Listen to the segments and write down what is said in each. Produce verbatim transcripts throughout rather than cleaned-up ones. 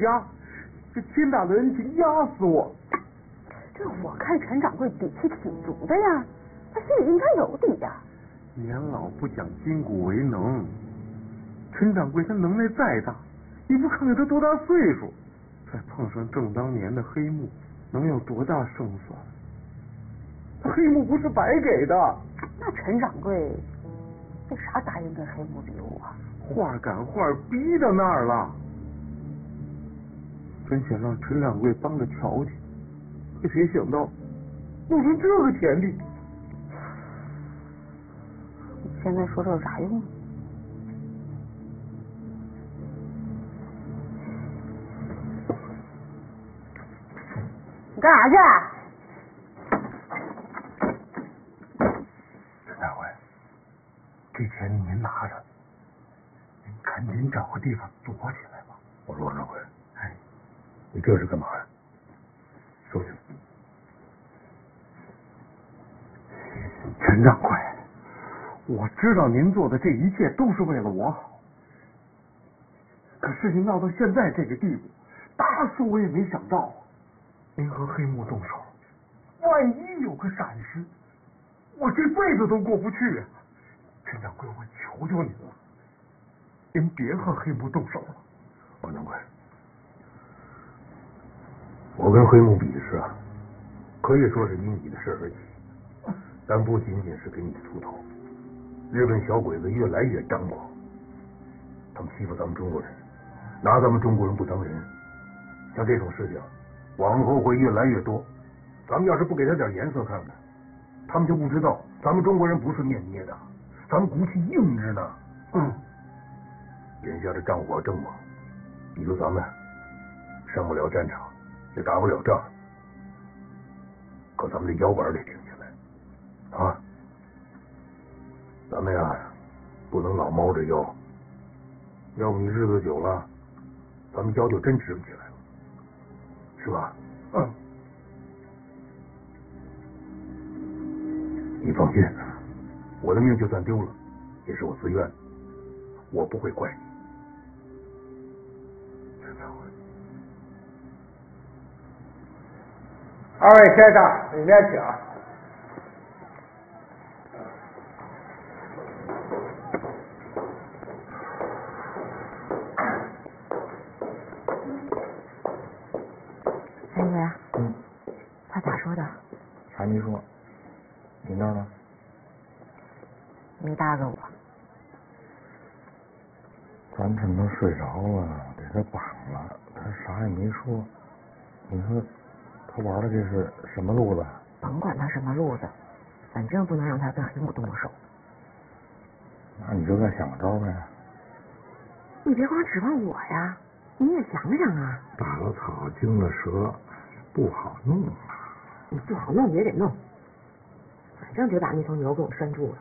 家，这秦大人请压死我。 这我看陈掌柜底气挺足的呀，他心里应该有底呀。 年老不讲筋骨为能，陈掌柜他能耐再大，你不看看他多大岁数，再碰上正当年的黑幕，能有多大胜算？黑幕不是白给的。 那陈掌柜为啥答应跟黑幕比武啊？ 话赶话逼到那儿了，真想让陈掌柜帮着瞧瞧，可谁想到弄成这个田地。 你现在说这有啥用啊？你干啥去？ 陈大辉，这钱您拿着，您赶紧找个地方躲起来吧。我说王掌柜，哎，你这是干嘛呀？收起来。陈掌柜，我知道您做的这一切都是为了我好，可事情闹到现在这个地步，打死我也没想到啊！您和黑幕动手，万一有个闪失，我这辈子都过不去啊！陈掌柜，我求求您了，您别和黑幕动手了。王掌柜，我跟黑幕比试啊，可以说是你你的事而已，但不仅仅是给你出头。日本小鬼子越来越张狂，他们欺负咱们中国人，拿咱们中国人不当人。像这种事情往后会越来越多，咱们要是不给他点颜色看看，他们就不知道咱们中国人不是面捏的，咱们骨气硬着呢。嗯，眼下的战火正猛，你说咱们上不了战场，也打不了仗，可咱们这腰板得挺起来啊！咱们呀，不能老猫着腰，要不你日子久了，咱们腰就真直不起来了，是吧？嗯。你放心，我的命就算丢了，也是我自愿的，我不会怪你。 二位先生，里面请。 陈爷， 嗯， 他咋说的？ 啥没说？你那儿呢？ 没搭个我。 咱趁他睡着了，给他绑了，他啥也没说。你说他玩的这是什么路子？ 甭管他什么路子，反正不能让他跟黑幕动手。 那你就再想个招呗。 你别光指望我呀，你也想想啊。 打了草惊了蛇，不好弄啊。 你不好弄也得弄，反正得把那头牛给我拴住了。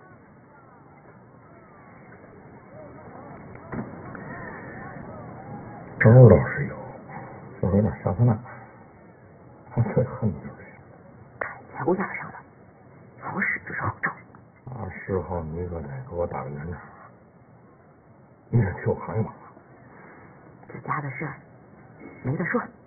招倒是有，就是有点下三滥。他最恨的就是这个。 才不咋上了，好使就是好招。 啊，事后你可得给我打个圆场，你得替我扛一把。 这家的事儿没得说。